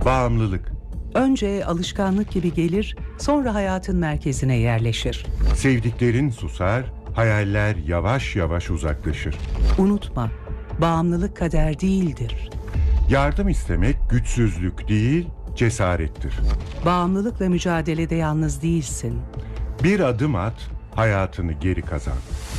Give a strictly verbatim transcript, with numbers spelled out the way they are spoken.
Bağımlılık. Önce alışkanlık gibi gelir, sonra hayatın merkezine yerleşir. Sevdiklerin susar, hayaller yavaş yavaş uzaklaşır. Unutma, bağımlılık kader değildir. Yardım istemek güçsüzlük değil, cesarettir. Bağımlılıkla mücadelede yalnız değilsin. Bir adım at, hayatını geri kazan.